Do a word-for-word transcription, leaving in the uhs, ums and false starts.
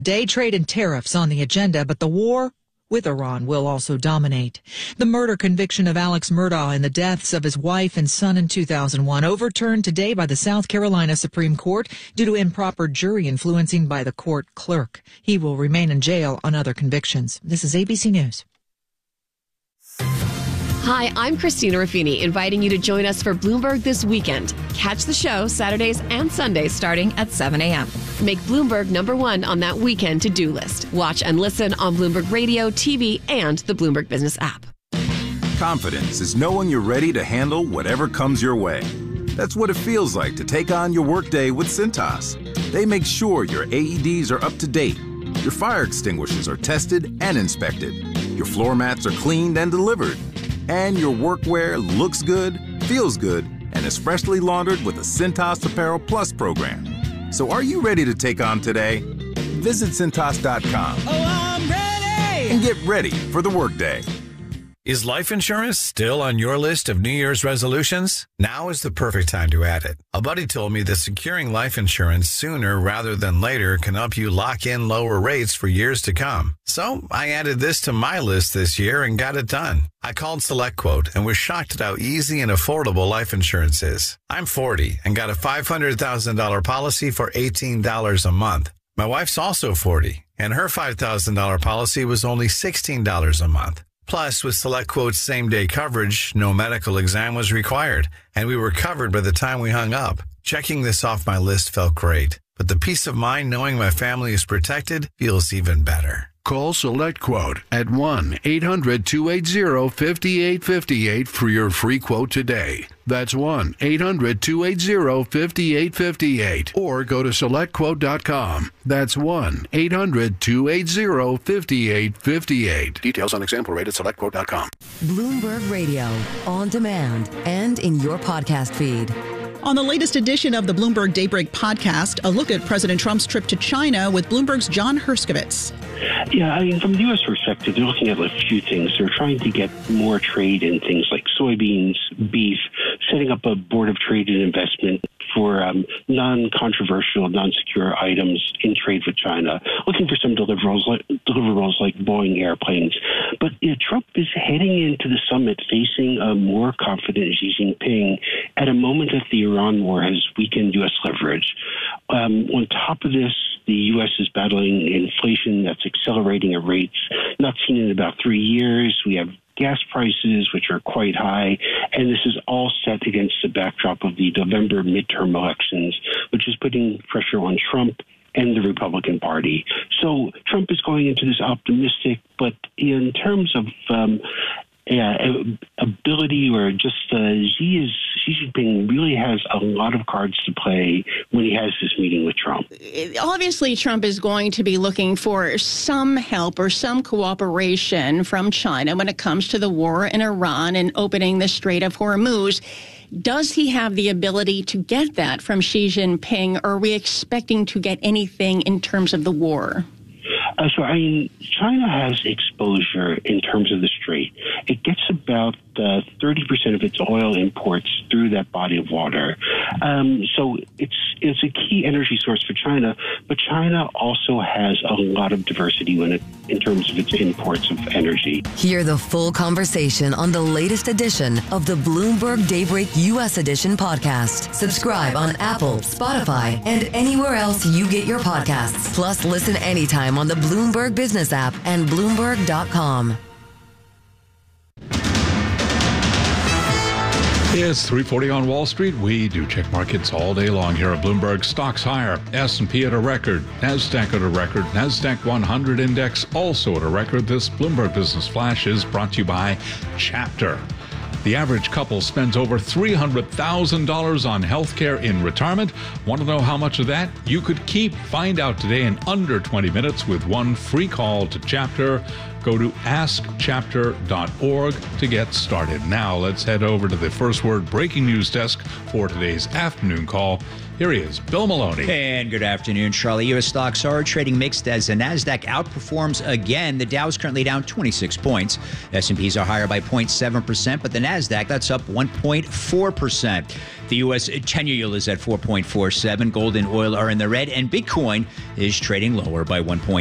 Day trade and tariffs on the agenda, but the war with Iran will also dominate. The murder conviction of Alex Murdaugh and the deaths of his wife and son in two thousand one overturned today by the South Carolina Supreme Court due to improper jury influencing by the court clerk. He will remain in jail on other convictions. This is A B C News. Hi, I'm Christina Ruffini, inviting you to join us for Bloomberg This Weekend. Catch the show Saturdays and Sundays starting at seven a.m. Make Bloomberg number one on that weekend to-do list. Watch and listen on Bloomberg Radio, T V, and the Bloomberg Business app. Confidence is knowing you're ready to handle whatever comes your way. That's what it feels like to take on your workday with Cintas. They make sure your A E Ds are up to date, your fire extinguishers are tested and inspected, your floor mats are cleaned and delivered, and your workwear looks good, feels good, and is freshly laundered with the Cintas Apparel Plus program. So are you ready to take on today? Visit Cintas dot com. Oh, I'm ready! And get ready for the workday. Is life insurance still on your list of New Year's resolutions? Now is the perfect time to add it. A buddy told me that securing life insurance sooner rather than later can help you lock in lower rates for years to come. So I added this to my list this year and got it done. I called SelectQuote and was shocked at how easy and affordable life insurance is. I'm forty and got a five hundred thousand dollars policy for eighteen dollars a month. My wife's also forty, and her five thousand dollars policy was only sixteen dollars a month. Plus, with SelectQuote's same-day coverage, no medical exam was required, and we were covered by the time we hung up. Checking this off my list felt great, but the peace of mind knowing my family is protected feels even better. Call SelectQuote at one eight hundred two eight zero five eight five eight for your free quote today. That's one eight hundred two eight zero five eight five eight. Or go to select quote dot com. That's one eight hundred two eight zero five eight five eight. Details on example rate at select quote dot com. Bloomberg Radio, on demand and in your podcast feed. On the latest edition of the Bloomberg Daybreak podcast, a look at President Trump's trip to China with Bloomberg's John Herskovitz. Yeah, I mean, from the U S perspective, they're looking at a few things. They're trying to get more trade in things like soybeans, beef, setting up a board of trade and investment for um, non-controversial, non-secure items in trade with China, looking for some deliverables like, deliverables like Boeing airplanes. But you know, Trump is heading into the summit facing a more confident Xi Jinping at a moment that the Iran war has weakened U S leverage. Um, on top of this, the U S is battling inflation that's accelerating at rates not seen in about three years. We have gas prices, which are quite high, and this is all set against the backdrop of the November midterm elections, which is putting pressure on Trump and the Republican Party. So Trump is going into this optimistic, but in terms of um, yeah, ability or just uh, Xi is Xi Jinping really has a lot of cards to play when he has this meeting with Trump. Obviously, Trump is going to be looking for some help or some cooperation from China when it comes to the war in Iran and opening the Strait of Hormuz. Does he have the ability to get that from Xi Jinping, or are we expecting to get anything in terms of the war? Uh, so, I mean, China has exposure in terms of the strait. It gets about uh, thirty percent of its oil imports through that body of water. Um, so it's it's a key energy source for China, but China also has a lot of diversity when it, in terms of its imports of energy. Hear the full conversation on the latest edition of the Bloomberg Daybreak U S Edition podcast. Subscribe on Apple, Spotify, and anywhere else you get your podcasts. Plus, listen anytime on the Bloomberg Business app and Bloomberg dot com. It's three forty on Wall Street. We do check markets all day long here at Bloomberg. Stocks higher. S and P at a record. NASDAQ at a record. NASDAQ one hundred index also at a record. This Bloomberg Business Flash is brought to you by Chapter. The average couple spends over three hundred thousand dollars on health care in retirement. Want to know how much of that you could keep? Find out today in under twenty minutes with one free call to Chapter. Go to ask chapter dot org to get started. Now, let's head over to the First Word breaking news desk for today's afternoon call. Here he is, Bill Maloney. And good afternoon, Charlie. U S stocks are trading mixed as the NASDAQ outperforms again. The Dow is currently down twenty-six points. S and Ps are higher by zero point seven percent, but the NASDAQ, that's up one point four percent. The U S ten-year yield is at four point four seven. Gold and oil are in the red, and Bitcoin is trading lower by one point.